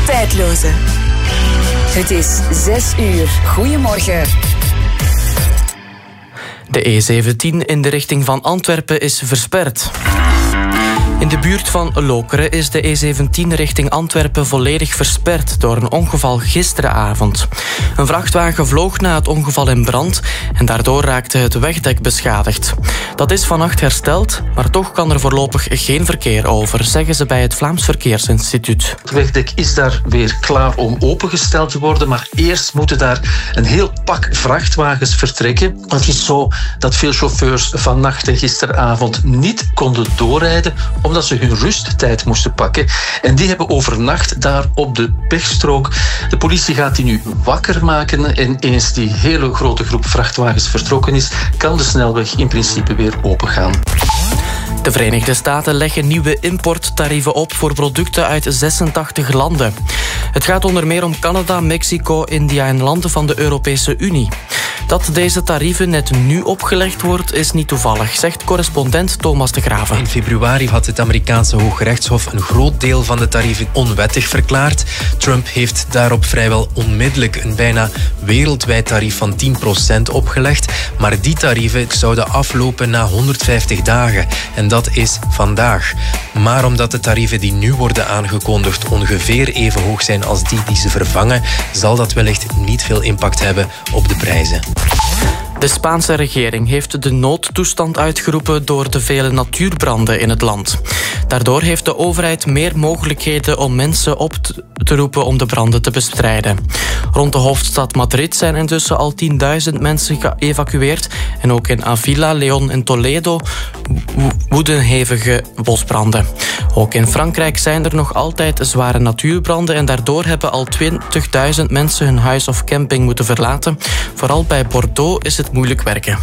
Tijdloze. Het is 6 uur. Goedemorgen. De E17 in de richting van Antwerpen is versperd. In de buurt van Lokeren is de E17 richting Antwerpen volledig versperd door een ongeval gisteravond. Een vrachtwagen vloog na het ongeval in brand en daardoor raakte het wegdek beschadigd. Dat is vannacht hersteld, maar toch kan er voorlopig geen verkeer over, zeggen ze bij het Vlaams Verkeersinstituut. Het wegdek is daar weer klaar om opengesteld te worden, maar eerst moeten daar een heel pak vrachtwagens vertrekken. Het is zo dat veel chauffeurs vannacht en gisteravond niet konden doorrijden omdat ze hun rusttijd moesten pakken. En die hebben overnacht daar op de pechstrook. De politie gaat die nu wakker maken en eens die hele grote groep vrachtwagens vertrokken is, kan de snelweg in principe weer opengaan. De Verenigde Staten leggen nieuwe importtarieven op voor producten uit 86 landen. Het gaat onder meer om Canada, Mexico, India en landen van de Europese Unie. Dat deze tarieven net nu opgelegd wordt, is niet toevallig, zegt correspondent Thomas de Graven. In februari had het Amerikaanse Hooggerechtshof een groot deel van de tarieven onwettig verklaard. Trump heeft daarop vrijwel onmiddellijk een bijna wereldwijd tarief van 10% opgelegd. Maar die tarieven zouden aflopen na 150 dagen. En dat is vandaag. Maar omdat de tarieven die nu worden aangekondigd ongeveer even hoog zijn als die ze vervangen, zal dat wellicht niet veel impact hebben op de prijzen. De Spaanse regering heeft de noodtoestand uitgeroepen door de vele natuurbranden in het land. Daardoor heeft de overheid meer mogelijkheden om mensen op te roepen om de branden te bestrijden. Rond de hoofdstad Madrid zijn intussen al 10.000 mensen geëvacueerd. En ook in Avila, León en Toledo woeden hevige bosbranden. Ook in Frankrijk zijn er nog altijd zware natuurbranden en daardoor hebben al 20.000 mensen hun huis of camping moeten verlaten. Vooral bij Bordeaux is het moeilijk werken.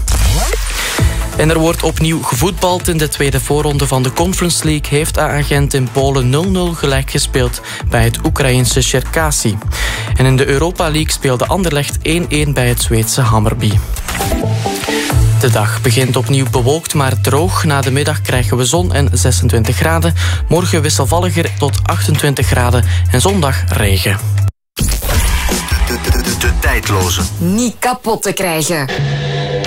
En er wordt opnieuw gevoetbald. In de tweede voorronde van de Conference League heeft A-agent in Polen 0-0 gelijk gespeeld bij het Oekraïense Cherkasy. En in de Europa League speelde Anderlecht 1-1 bij het Zweedse Hammarby. De dag begint opnieuw bewolkt, maar droog. Na de middag krijgen we zon en 26 graden. Morgen wisselvalliger tot 28 graden en zondag regen. De tijdloze. Niet kapot te krijgen.